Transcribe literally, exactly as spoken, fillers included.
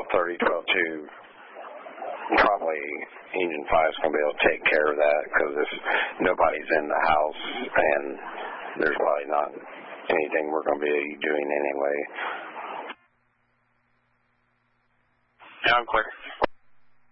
thirty twelve two, probably Engine five is going to be able to take care of that because if nobody's in the house and there's probably not anything we're going to be doing anyway. Yeah, I'm clear.